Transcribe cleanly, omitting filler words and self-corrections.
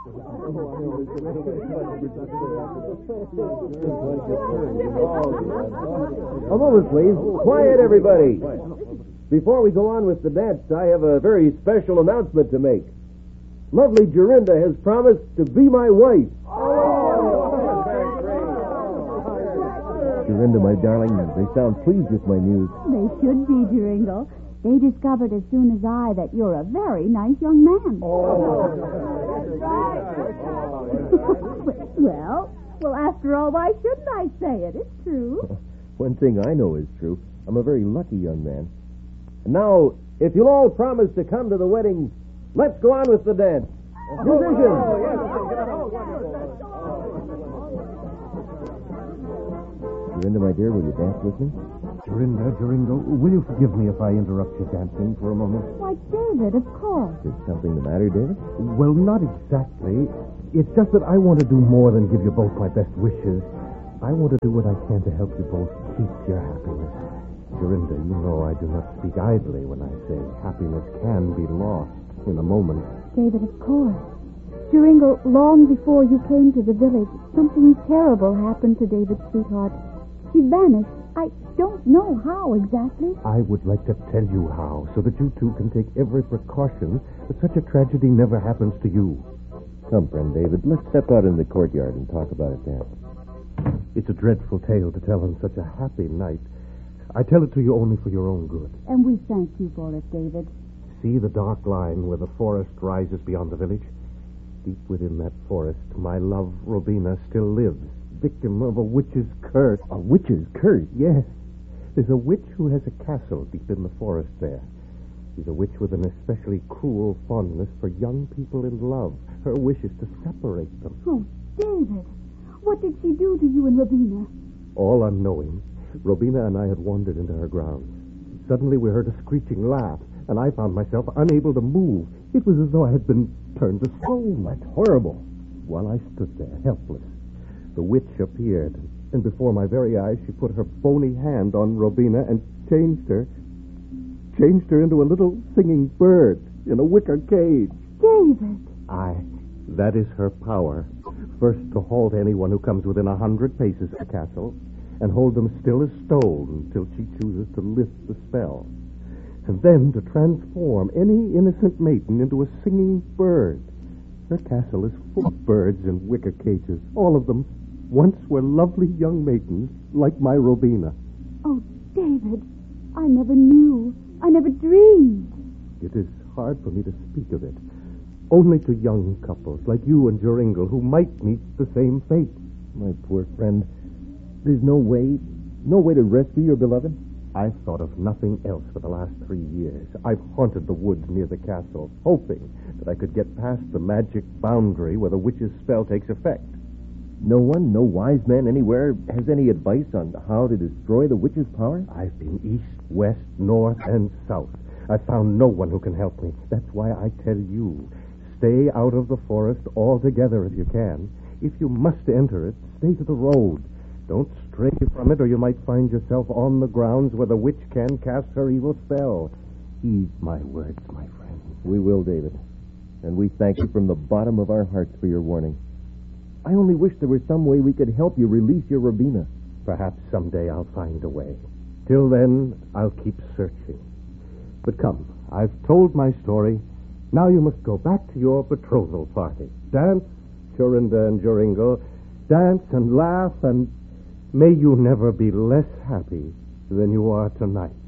A moment, please. Quiet, everybody. Before we go on with the dance, I have a very special announcement to make. Lovely Jorinda has promised to be my wife. Jorinda, my darling, they sound pleased with my news. They should be, Joringle. They discovered as soon as I that you're a very nice young man. Well, after all, why shouldn't I say it? It's true. One thing I know is true. I'm a very lucky young man. And now, if you'll all promise to come to the wedding, let's go on with the dance. Musicians! Jorinda, my dear, will you dance with me? Jorinda, will you forgive me if I interrupt your dancing for a moment? Why, David, of course. Is something the matter, David? Well, not exactly. It's just that I want to do more than give you both my best wishes. I want to do what I can to help you both keep your happiness. Jorinda, you know I do not speak idly when I say happiness can be lost in a moment. David, of course. Joringle, long before you came to the village, something terrible happened to David's sweetheart. She vanished. I don't know how exactly. I would like to tell you how, so that you two can take every precaution that such a tragedy never happens to you. Come, friend David, let's step out in the courtyard and talk about it there. It's a dreadful tale to tell on such a happy night. I tell it to you only for your own good. And we thank you for it, David. See the dark line where the forest rises beyond the village? Deep within that forest, my love, Robina, still lives, victim of a witch's curse. A witch's curse? Yes. There's a witch who has a castle deep in the forest there. She's a witch with an especially cruel fondness for young people in love. Her wish is to separate them. Oh, David, what did she do to you and Robina? All unknowing, Robina and I had wandered into her grounds. Suddenly we heard a screeching laugh, and I found myself unable to move. It was as though I had been turned to stone. That's horrible. While I stood there, helpless, the witch appeared, and before my very eyes, she put her bony hand on Robina and changed her into a little singing bird in a wicker cage. David! Aye, that is her power. First to halt anyone who comes within 100 paces of the castle, and hold them still as stone until she chooses to lift the spell. And then to transform any innocent maiden into a singing bird. Her castle is full of birds in wicker cages. All of them once were lovely young maidens like my Robina. Oh, David, I never knew. I never dreamed. It is hard for me to speak of it. Only to young couples like you and Joringle who might meet the same fate. My poor friend, there's no way to rescue your beloved? I've thought of nothing else for the last 3 years. I've haunted the woods near the castle, hoping that I could get past the magic boundary where the witch's spell takes effect. No one, no wise man anywhere has any advice on how to destroy the witch's power? I've been east, west, north, and south. I've found no one who can help me. That's why I tell you, stay out of the forest altogether if you can. If you must enter it, stay to the road. Don't stray from it, or you might find yourself on the grounds where the witch can cast her evil spell. Heed my words, my friend. We will, David. And we thank you from the bottom of our hearts for your warning. I only wish there was some way we could help you release your Robina. Perhaps someday I'll find a way. Till then, I'll keep searching. But come, I've told my story. Now you must go back to your betrothal party. Dance, Jorinda and Joringle. Dance and laugh, and may you never be less happy than you are tonight.